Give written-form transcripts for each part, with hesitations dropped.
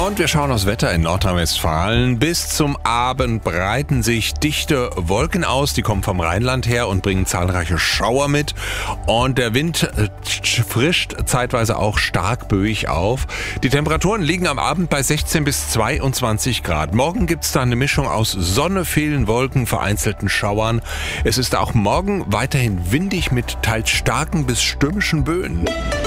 Und wir schauen aufs Wetter in Nordrhein-Westfalen. Bis zum Abend breiten sich dichte Wolken aus. Die kommen vom Rheinland her und bringen zahlreiche Schauer mit. Und der Wind frischt zeitweise auch stark böig auf. Die Temperaturen liegen am Abend bei 16 bis 22 Grad. Morgen gibt es da eine Mischung aus Sonne, vielen Wolken, vereinzelten Schauern. Es ist auch morgen weiterhin windig mit teils starken bis stürmischen Böen.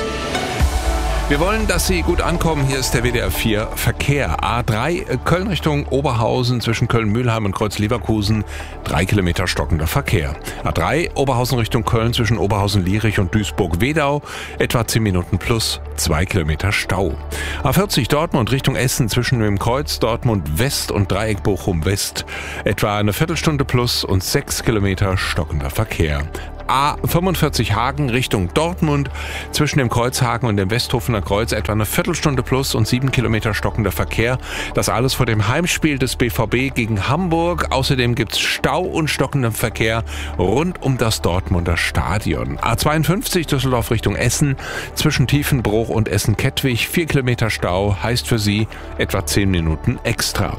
Wir wollen, dass Sie gut ankommen. Hier ist der WDR 4 Verkehr. A3 Köln Richtung Oberhausen zwischen Köln-Mühlheim und Kreuz-Leverkusen. 3 Kilometer stockender Verkehr. A3 Oberhausen Richtung Köln zwischen Oberhausen-Lierich und Duisburg-Wedau. Etwa 10 Minuten plus 2 Kilometer Stau. A40 Dortmund Richtung Essen zwischen dem Kreuz Dortmund West und Dreieck Bochum West. Etwa eine Viertelstunde plus und 6 Kilometer stockender Verkehr. A45 Hagen Richtung Dortmund zwischen dem Kreuzhagen und dem Westhofener Kreuz etwa eine Viertelstunde plus und 7 Kilometer stockender Verkehr. Das alles vor dem Heimspiel des BVB gegen Hamburg. Außerdem gibt's Stau und stockenden Verkehr rund um das Dortmunder Stadion. A52 Düsseldorf Richtung Essen zwischen Tiefenbruch und Essen-Kettwig 4 Kilometer Stau, heißt für Sie etwa 10 Minuten extra.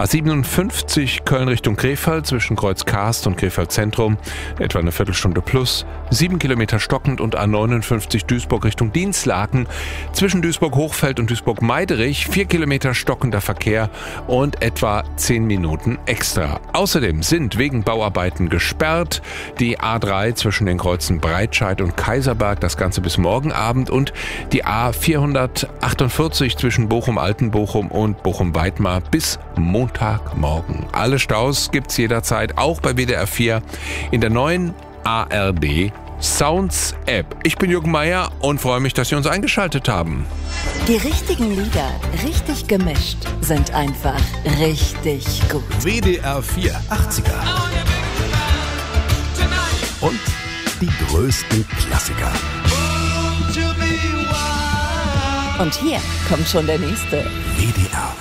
A57 Köln Richtung Krefeld zwischen Kreuz Karst und Krefeld Zentrum etwa eine Viertelstunde plus 7 Kilometer stockend und A59 Duisburg Richtung Dinslaken zwischen Duisburg-Hochfeld und Duisburg-Meiderich 4 Kilometer stockender Verkehr und etwa 10 Minuten extra. Außerdem sind wegen Bauarbeiten gesperrt die A3 zwischen den Kreuzen Breitscheid und Kaiserberg, das Ganze bis morgen Abend, und die A448 zwischen Bochum-Altenbochum und Bochum-Weidmar bis Montagmorgen. Alle Staus gibt's jederzeit, auch bei WDR 4 in der neuen ARD Sounds App. Ich bin Jürgen Meier und freue mich, dass Sie uns eingeschaltet haben. Die richtigen Lieder, richtig gemischt, sind einfach richtig gut. WDR 4 80er. Und die größten Klassiker. Und hier kommt schon der nächste. WDR